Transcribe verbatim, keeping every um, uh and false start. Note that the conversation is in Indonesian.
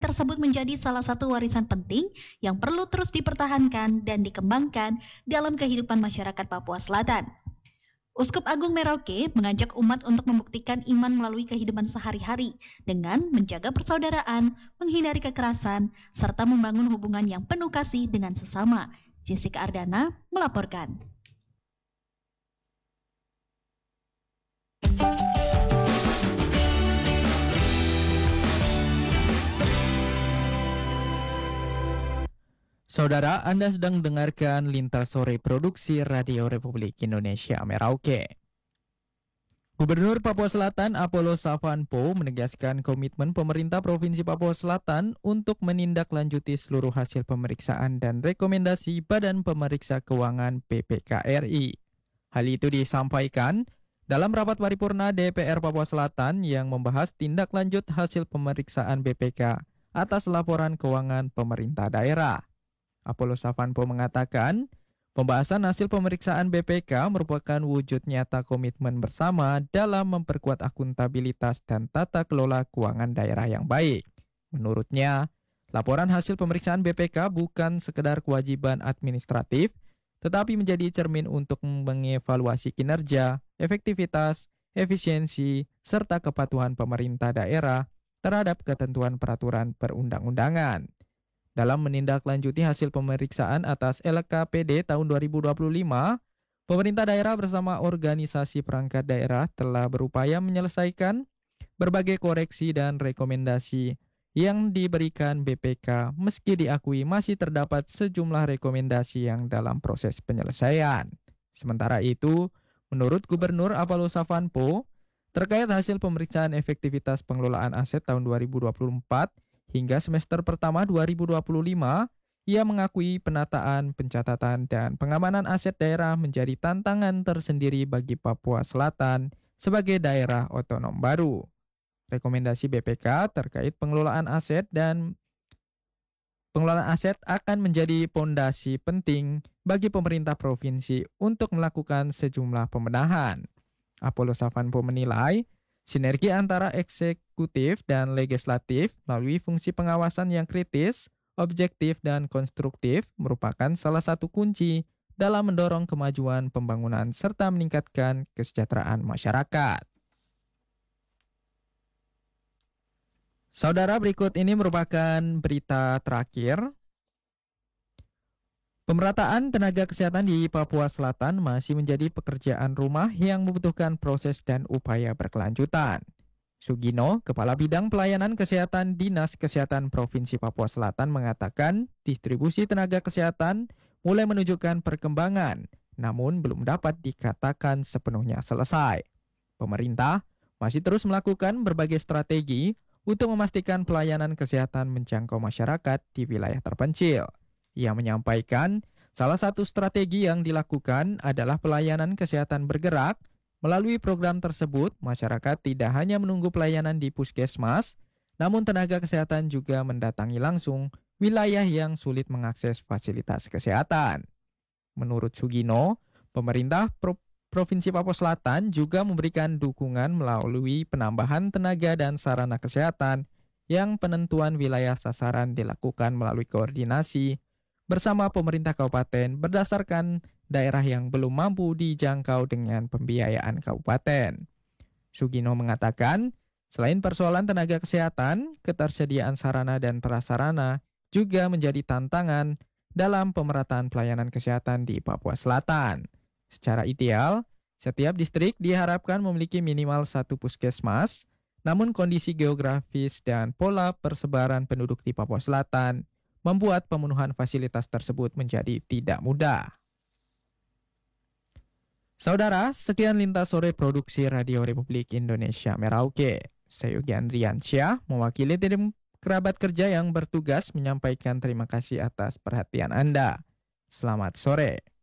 tersebut menjadi salah satu warisan penting yang perlu terus dipertahankan dan dikembangkan dalam kehidupan masyarakat Papua Selatan. Uskup Agung Merauke mengajak umat untuk membuktikan iman melalui kehidupan sehari-hari dengan menjaga persaudaraan, menghindari kekerasan, serta membangun hubungan yang penuh kasih dengan sesama. Jessica Ardana melaporkan. Saudara, Anda sedang mendengarkan Lintas Sore Produksi Radio Republik Indonesia Merauke. Gubernur Papua Selatan Apollo Savanpo menegaskan komitmen pemerintah Provinsi Papua Selatan untuk menindaklanjuti seluruh hasil pemeriksaan dan rekomendasi Badan Pemeriksa Keuangan B P K R I. Hal itu disampaikan dalam rapat paripurna D P R Papua Selatan yang membahas tindak lanjut hasil pemeriksaan B P K atas laporan keuangan pemerintah daerah. Apollo Savanpo mengatakan, pembahasan hasil pemeriksaan B P K merupakan wujud nyata komitmen bersama dalam memperkuat akuntabilitas dan tata kelola keuangan daerah yang baik. Menurutnya, laporan hasil pemeriksaan B P K bukan sekedar kewajiban administratif, tetapi menjadi cermin untuk mengevaluasi kinerja, efektivitas, efisiensi, serta kepatuhan pemerintah daerah terhadap ketentuan peraturan perundang-undangan. Dalam menindaklanjuti hasil pemeriksaan atas L K P D tahun dua ribu dua puluh lima, pemerintah daerah bersama organisasi perangkat daerah telah berupaya menyelesaikan berbagai koreksi dan rekomendasi yang diberikan B P K meski diakui masih terdapat sejumlah rekomendasi yang dalam proses penyelesaian. Sementara itu, menurut Gubernur Apollo Savanpo, terkait hasil pemeriksaan efektivitas pengelolaan aset tahun dua ribu dua puluh empat, hingga semester pertama dua ribu dua puluh lima, ia mengakui penataan, pencatatan, dan pengamanan aset daerah menjadi tantangan tersendiri bagi Papua Selatan sebagai daerah otonom baru. Rekomendasi B P K terkait pengelolaan aset dan pengelolaan aset akan menjadi pondasi penting bagi pemerintah provinsi untuk melakukan sejumlah pembenahan. Apollo Savanpo menilai, sinergi antara eksekutif dan legislatif melalui fungsi pengawasan yang kritis, objektif, dan konstruktif merupakan salah satu kunci dalam mendorong kemajuan pembangunan serta meningkatkan kesejahteraan masyarakat. Saudara, berikut ini merupakan berita terakhir. Pemerataan tenaga kesehatan di Papua Selatan masih menjadi pekerjaan rumah yang membutuhkan proses dan upaya berkelanjutan. Sugino, Kepala Bidang Pelayanan Kesehatan Dinas Kesehatan Provinsi Papua Selatan mengatakan distribusi tenaga kesehatan mulai menunjukkan perkembangan, namun belum dapat dikatakan sepenuhnya selesai. Pemerintah masih terus melakukan berbagai strategi untuk memastikan pelayanan kesehatan menjangkau masyarakat di wilayah terpencil. Ia menyampaikan salah satu strategi yang dilakukan adalah pelayanan kesehatan bergerak. Melalui program tersebut, masyarakat tidak hanya menunggu pelayanan di puskesmas, namun tenaga kesehatan juga mendatangi langsung wilayah yang sulit mengakses fasilitas kesehatan. Menurut Sugino, pemerintah Pro- Provinsi Papua Selatan juga memberikan dukungan melalui penambahan tenaga dan sarana kesehatan yang penentuan wilayah sasaran dilakukan melalui koordinasi bersama pemerintah kabupaten berdasarkan daerah yang belum mampu dijangkau dengan pembiayaan kabupaten. Sugino mengatakan, selain persoalan tenaga kesehatan, ketersediaan sarana dan prasarana juga menjadi tantangan dalam pemerataan pelayanan kesehatan di Papua Selatan. Secara ideal, setiap distrik diharapkan memiliki minimal satu puskesmas, namun kondisi geografis dan pola persebaran penduduk di Papua Selatan membuat pemenuhan fasilitas tersebut menjadi tidak mudah. Saudara, sekian Lintas Sore Produksi Radio Republik Indonesia Merauke. Saya Yogi Andriansyah, mewakili tim kerabat kerja yang bertugas menyampaikan terima kasih atas perhatian Anda. Selamat sore.